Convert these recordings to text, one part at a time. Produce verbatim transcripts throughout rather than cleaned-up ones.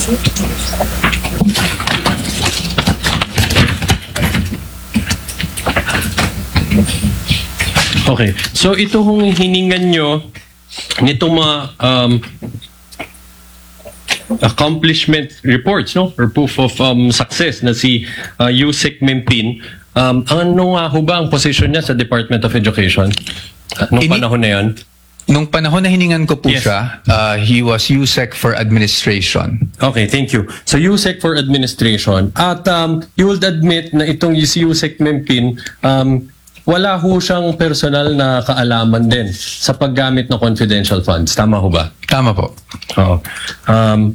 Okay. So ito kung hiningan nyo nitong mga um, accomplishment reports, no? Or proof of um, success na si uh, Yusek Mempin, um, ano nga ho ba ang position niya sa Department of Education? Uh, nung Ini- panahon na yan? Nung panahon na hiningan ko po Yes. siya, uh, he was U S E C for Administration. Okay, thank you. So Yusek for Administration. At um, you would admit na itong si Yusek Mempin, um, wala ho siyang personal na kaalaman din sa paggamit ng confidential funds. Tama ho ba? Tama po. Oo. Um,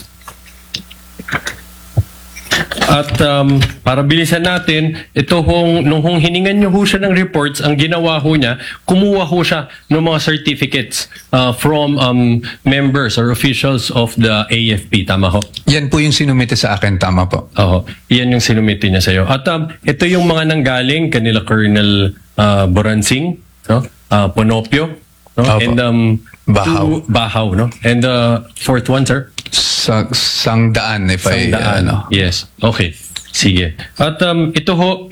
at um, para bilisan natin, ito hong, nung hong hiningan nyo ho siya ng reports, ang ginawa ho niya, kumuha ho siya ng mga certificates uh, from um, members or officials of the A F P. Tama ho? Yan po yung sinumite sa akin, tama po. Oo. Iyan yung sinumiti niya sa'yo. At um, ito yung mga nanggaling kanila Colonel uh, Boransing, no? uh, Ponopio, no? Opo. and um, Bahaw. two- Bahaw, no? And the uh, fourth one, sir? Sa, sangdaan, if I, Sangdaan. ano. Yes. Okay. Sige. At um, ito ho,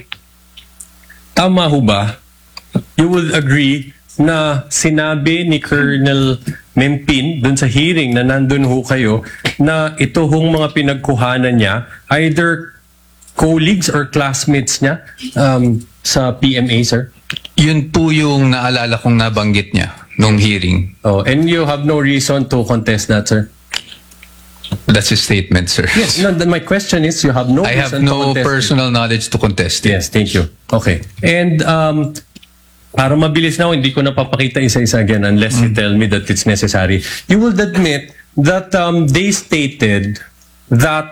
tama ho ba? You will agree na sinabi ni Colonel Mempin dun sa hearing na nandun ho kayo na ito hong mga pinagkuhanan niya, either colleagues or classmates niya um, sa P M A, sir? Yun po yung naalala kong nabanggit niya nung hearing. Oh, and you have no reason to contest that, sir? That's his statement, sir. Yes. No, then my question is, you have no I have reason to no contest it. personal knowledge to contest it. Yes, thank you. Okay. And um, para mabilis na, hindi ko napapakita isa-isa again unless you tell me that it's necessary. You will admit that um, they stated that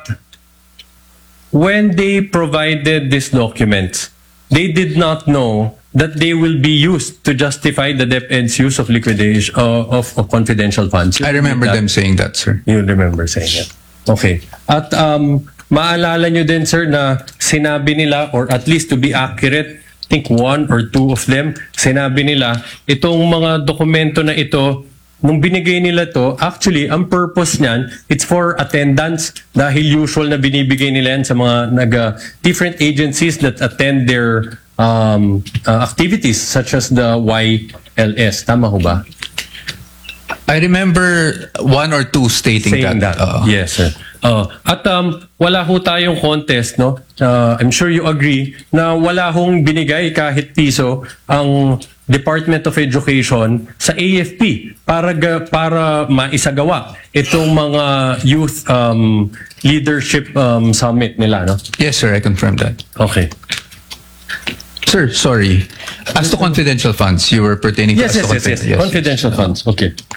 when they provided these documents, they did not know that they will be used to justify the DepEd's use of liquidation uh, of, of confidential funds. You I remember admit that? them saying that, sir. You remember saying it. Okay. At um, maalala nyo din, sir, na sinabi nila, or at least to be accurate, I think one or two of them, sinabi nila, itong mga dokumento na ito, nung binigay nila to, actually, ang purpose niyan, it's for attendance dahil usual na binibigay nila yan sa mga nag, uh, different agencies that attend their um, uh, activities such as the Y L S. Tama ho ba? I remember one or two stating Saying that. that. uh, Yes, sir. Uh, at um, wala ho tayong contest, no? Uh, I'm sure you agree na wala hong binigay kahit piso ang Department of Education sa A F P para ga, para maisagawa itong mga youth um, leadership um, summit nila, no? Yes, sir, I confirm that. Okay. Sir, sorry. As to confidential funds, you were pertaining Yes, to as yes, to yes, yes. Confidential funds. Okay.